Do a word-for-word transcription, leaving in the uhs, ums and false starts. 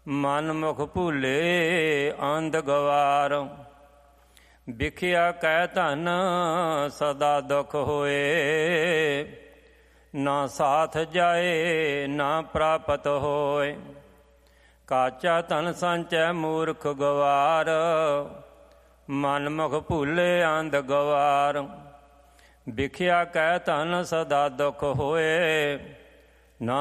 ਮਨ ਮੁਖ ਭੂਲੇ ਅੰਧ ਗਵਾਰ। ਵਿਖਿਆ ਕਹਿ ਧਨ ਸਦਾ ਦੁਖ ਹੋਏ, ਨਾ ਸਾਥ ਜਾਏ ਨਾ ਪ੍ਰਾਪਤ ਹੋਏ। ਕਾਚਾ ਧਨ ਸੰਚੈ ਮੂਰਖ ਗਵਾਰ, ਮਨ ਮੁਖ ਭੂਲੇ ਅੰਧ ਗਵਾਰ। ਵਿਖਿਆ ਕਹਿ ਧਨ ਸਦਾ ਦੁਖ ਹੋਏ,